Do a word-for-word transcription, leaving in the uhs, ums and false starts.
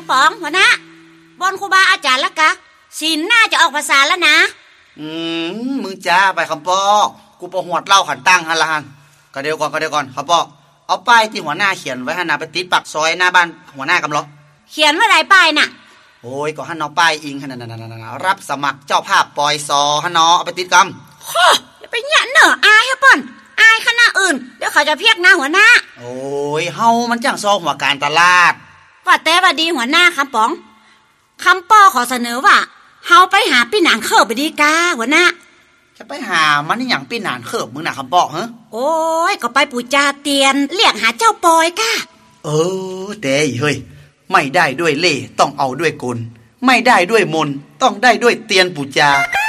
ครับป๋องหัวหน้าบนครูบาอาจารย์แล้วกะศีลน่าจะออกภาษาแล้วนะอืมมึงจ้าไปคำปอกูประหวดเล่าขันตั้งฮันละฮันก็เดี๋ยวก่อนก็เดี๋ยวก่อนคำปอเอาป้ายที่หัวหน้าเขียนไว้ให้นาไปติดปักซอยหน้าบ้านหัวหน้ากำลังเขียนว่าไรป้ายน่ะโอ้ยก็ฮันเอาป้ายอิงขนาดนั้นรับสมัครเจ้าภาพปอยซอฮันเนาเอาไปติดกำข้ออย่าไปหยันเนอะอายฮะป่อนอายคณะอื่นเดี๋ยวเขาจะเพียกหน้าหัวหน้าโอ้ยเฮามันจ้างซอหัวการตลาดว่าแต่ว่าดีหัวหน้าคำป๋องคำป้อขอเสนอว่าเฮาไปหาพี่หนานเขิบไปดีกาหัวหน้าจะไปหามันนี่อย่างพี่หนานเขิบมึงน่ะคำปอฮะโอ้ยก็ไปปู่จาเตียนเรียกหาเจ้าปอยก้าเออแต่เฮ้ยไม่ได้ด้วยเล่ต้องเอาด้วยกลไม่ได้ด้วยมนต้องได้ด้วยเตียนปู่จา